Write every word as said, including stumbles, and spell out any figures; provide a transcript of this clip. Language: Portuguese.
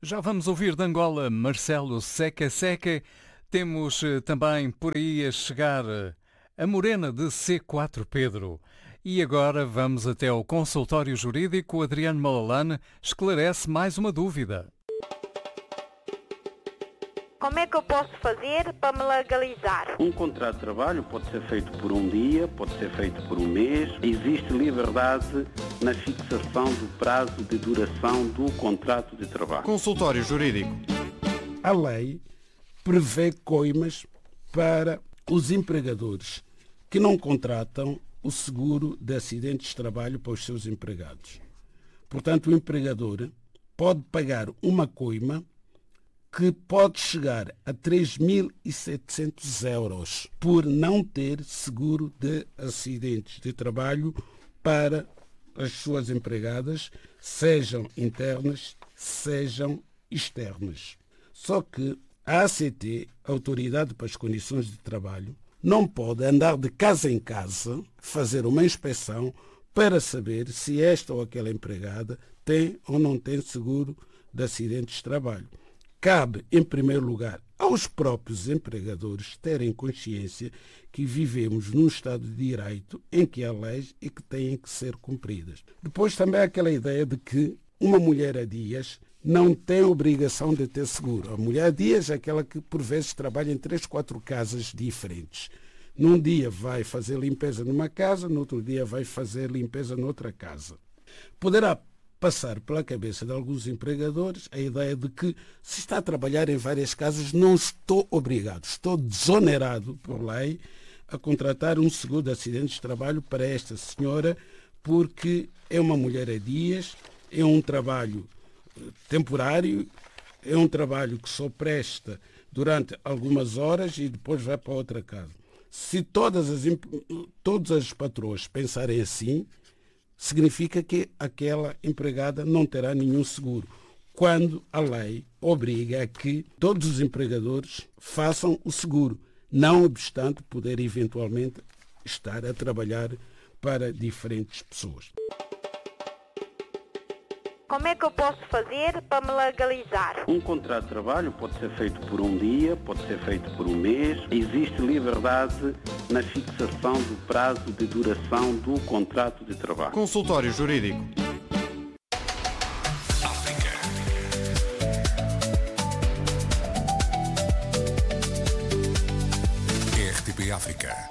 Já vamos ouvir de Angola Marcelo Seca Seca. Temos eh, também por aí a chegar eh, a Morena de C quatro Pedro. E agora vamos até ao consultório jurídico. Adriano Malalane esclarece mais uma dúvida. Como é que eu posso fazer para me legalizar? Um contrato de trabalho pode ser feito por um dia, pode ser feito por um mês. Existe liberdade na fixação do prazo de duração do contrato de trabalho. Consultório Jurídico. A lei prevê coimas para os empregadores que não contratam o seguro de acidentes de trabalho para os seus empregados. Portanto, o empregador pode pagar uma coima que pode chegar a três mil e setecentos euros por não ter seguro de acidentes de trabalho para as suas empregadas, sejam internas, sejam externas. Só que a A C T, a Autoridade para as Condições de Trabalho, não pode andar de casa em casa, fazer uma inspeção para saber se esta ou aquela empregada tem ou não tem seguro de acidentes de trabalho. Cabe, em primeiro lugar, aos próprios empregadores terem consciência que vivemos num Estado de Direito em que há leis e que têm que ser cumpridas. Depois também há aquela ideia de que uma mulher a dias não tem obrigação de ter seguro. A mulher a dias é aquela que, por vezes, trabalha em três, quatro casas diferentes. Num dia vai fazer limpeza numa casa, no outro dia vai fazer limpeza noutra casa. Poderá passar pela cabeça de alguns empregadores a ideia de que, se está a trabalhar em várias casas, não estou obrigado, estou desonerado por lei a contratar um seguro de acidentes de trabalho para esta senhora, porque é uma mulher a dias, é um trabalho temporário, é um trabalho que só presta durante algumas horas e depois vai para outra casa. Se todas as, todas as patroas pensarem assim, significa que aquela empregada não terá nenhum seguro, quando a lei obriga a que todos os empregadores façam o seguro, não obstante poder eventualmente estar a trabalhar para diferentes pessoas. Como é que eu posso fazer para me legalizar? Um contrato de trabalho pode ser feito por um dia, pode ser feito por um mês. Existe liberdade na fixação do prazo de duração do contrato de trabalho. Consultório Jurídico. África. R T P África.